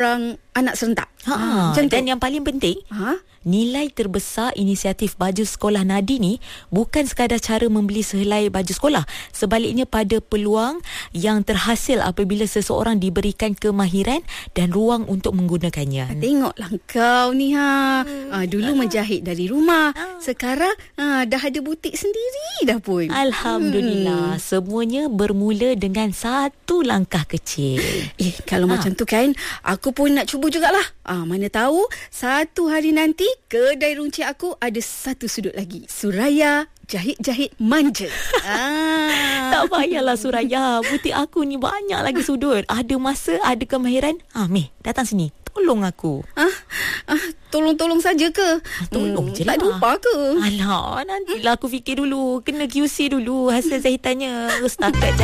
orang anak serentak. Dan yang paling penting, nilai terbesar inisiatif baju sekolah Nadi ni bukan sekadar cara membeli sehelai baju sekolah. Sebaliknya pada peluang yang terhasil apabila seseorang diberikan kemahiran dan ruang untuk menggunakannya. Tengoklah kau ni dulu menjahit dari rumah. Sekarang dah ada butik sendiri dah pun. Alhamdulillah. Semuanya bermula dengan satu langkah kecil. Kalau macam tu kan, aku pun nak cuba jugalah. Mana tahu satu hari nanti kedai runcit aku ada satu sudut lagi. Suraya jahit-jahit manja. Tak payahlah Suraya. Butik aku ni banyak lagi sudut. Ada masa, ada kemahiran. Meh, datang sini. Tolong aku. Tolong-tolong saja ke? Tolong je lah. Tak ada upah ke? Alah, nantilah aku fikir dulu. Kena QC dulu hasil jahitannya. Setakat